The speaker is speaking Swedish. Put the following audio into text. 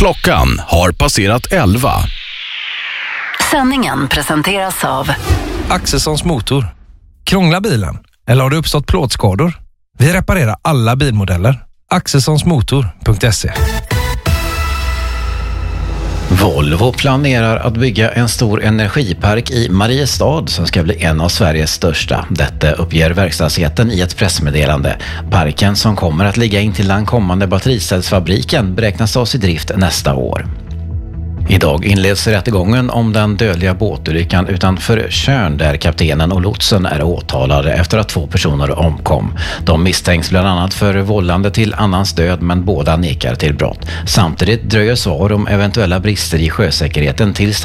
Klockan har passerat 11. Sändningen presenteras av Axelssons motor. Krånglar bilen? Eller har det uppstått plåtskador? Vi reparerar alla bilmodeller. Axelssonsmotor.se. Volvo planerar att bygga en stor energipark i Mariestad som ska bli en av Sveriges största. Detta uppger verkstadsjätten i ett pressmeddelande. Parken, som kommer att ligga in till den kommande battericellsfabriken, beräknas tas i drift nästa år. Idag inleds rättegången om den dödliga båtolyckan utanför Tjörn där kaptenen och lotsen är åtalade efter att 2 personer omkom. De misstänks bland annat för vållande till annans död, men båda nekar till brott. Samtidigt dröjer svar om eventuella brister i sjösäkerheten tills